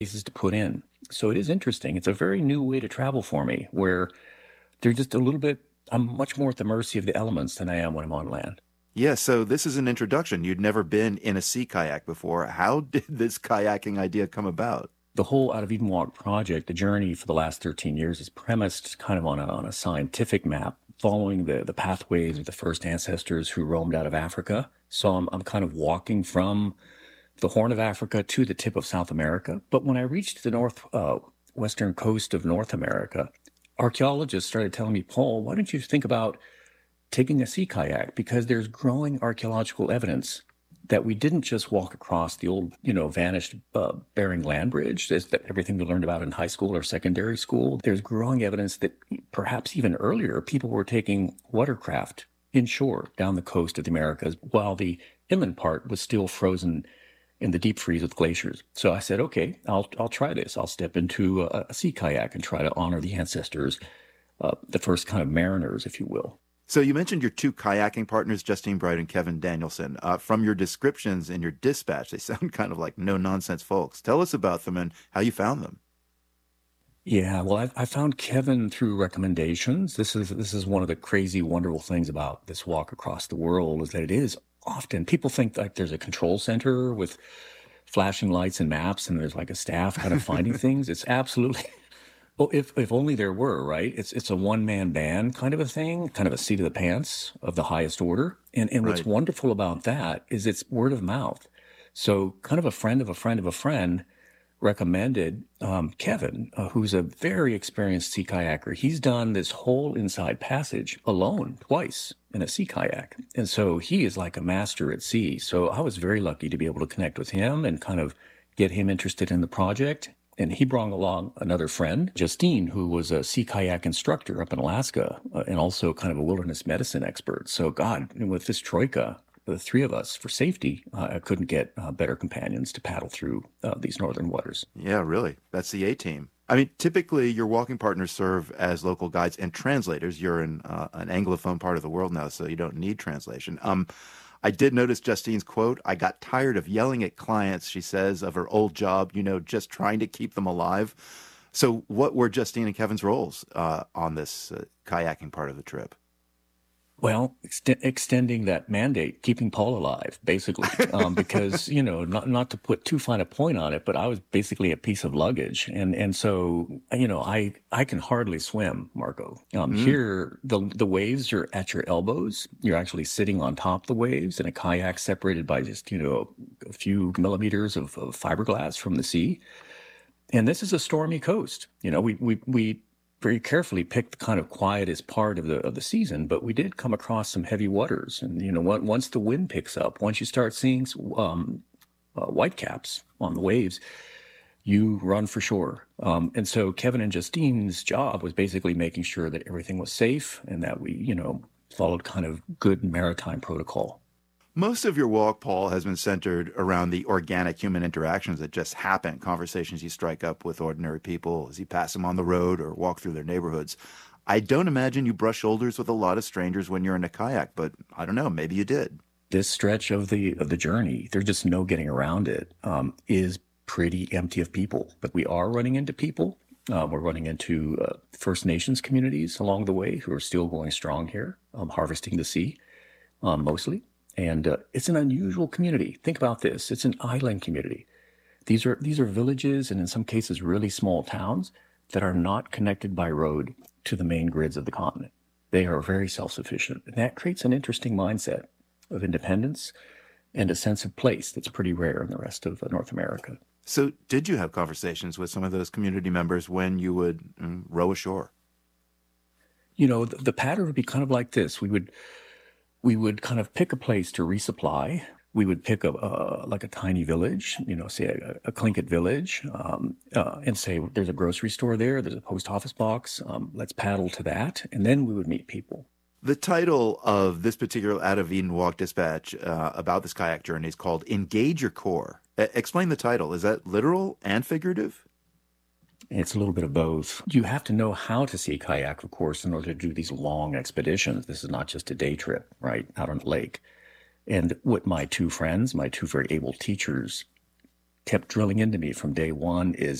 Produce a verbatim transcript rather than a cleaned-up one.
places to put in. So it is interesting. It's a very new way to travel for me, where they're just a little bit, I'm much more at the mercy of the elements than I am when I'm on land. Yeah, so this is an introduction. You'd never been in a sea kayak before. How did this kayaking idea come about? The whole Out of Eden Walk project, the journey for the last thirteen years, is premised kind of on a, on a scientific map, following the, the pathways of the first ancestors who roamed out of Africa. So I'm, I'm kind of walking from the Horn of Africa to the tip of South America. But when I reached the north uh, western coast of North America, archaeologists started telling me, Paul, why don't you think about taking a sea kayak? Because there's growing archaeological evidence that we didn't just walk across the old, you know, vanished uh, Bering Land Bridge, that's that everything we learned about in high school or secondary school. There's growing evidence that perhaps even earlier, people were taking watercraft inshore down the coast of the Americas, while the inland part was still frozen in the deep freeze with glaciers. So I said, okay, I'll I'll try this. I'll step into a, a sea kayak and try to honor the ancestors, uh, the first kind of mariners, if you will. So you mentioned your two kayaking partners, Justine Bright and Kevin Danielson. Uh, from your descriptions in your dispatch, they sound kind of like no-nonsense folks. Tell us about them and how you found them. Yeah, well, I, I found Kevin through recommendations. This is this is one of the crazy, wonderful things about this walk across the world, is that it is often, people think like there's a control center with flashing lights and maps, and there's like a staff kind of finding things. It's absolutely, well, if if only there were, right? It's it's a one man band kind of a thing, kind of a seat of the pants of the highest order. And and what's Right. wonderful about that is it's word of mouth. So kind of a friend of a friend of a friend recommended um, Kevin, uh, who's a very experienced sea kayaker. He's done this whole inside passage alone twice in a sea kayak. And so he is like a master at sea. So I was very lucky to be able to connect with him and kind of get him interested in the project. And he brought along another friend, Justine, who was a sea kayak instructor up in Alaska, uh, and also kind of a wilderness medicine expert. So, God, with this troika, the three of us, for safety, uh, I couldn't get uh, better companions to paddle through uh, these northern waters. Yeah, really. That's the A team. I mean, typically your walking partners serve as local guides and translators. You're in uh, an Anglophone part of the world now, so you don't need translation. Um, I did notice Justine's quote. I got tired of yelling at clients, she says, of her old job, you know, just trying to keep them alive. So what were Justine and Kevin's roles uh, on this uh, kayaking part of the trip? Well, ext- extending that mandate, keeping Paul alive, basically, um, because, you know, not not to put too fine a point on it, but I was basically a piece of luggage, and and so, you know, I I can hardly swim, Marco. Um, Mm, here, the the waves are at your elbows. You're actually sitting on top of the waves in a kayak, separated by just, you know, a few millimeters of, of fiberglass from the sea. And this is a stormy coast. You know, we we we very carefully picked the kind of quietest part of the of the season, but we did come across some heavy waters. And you know, on- once the wind picks up, once you start seeing um, uh, whitecaps on the waves, you run for shore. Um, and so Kevin and Justine's job was basically making sure that everything was safe and that we, you know, followed kind of good maritime protocol. Most of your walk, Paul, has been centered around the organic human interactions that just happen, conversations you strike up with ordinary people as you pass them on the road or walk through their neighborhoods. I don't imagine you brush shoulders with a lot of strangers when you're in a kayak, but I don't know, maybe you did. This stretch of the of the journey, there's just no getting around it, um, is pretty empty of people. But we are running into people. Uh, we're running into uh, First Nations communities along the way who are still going strong here, um, harvesting the sea, um, mostly. And uh, it's an unusual community. Think about this. It's an island community. These are these are villages and in some cases really small towns that are not connected by road to the main grids of the continent. They are very self-sufficient. And that creates an interesting mindset of independence and a sense of place that's pretty rare in the rest of uh, North America. So, did you have conversations with some of those community members when you would mm, row ashore? You know, the, the pattern would be kind of like this. We would we would kind of pick a place to resupply. We would pick a uh, like a tiny village, you know, say a, a Tlingit village, um, uh, and say there's a grocery store there, there's a post office box. Um, let's paddle to that, and then we would meet people. The title of this particular Out of Eden Walk dispatch uh, about this kayak journey is called Engage Your Core. E- explain the title. Is that literal and figurative? It's a little bit of both. You have to know how to sea kayak, of course, in order to do these long expeditions. This is not just a day trip, right, out on the lake. And what my two friends, my two very able teachers, kept drilling into me from day one is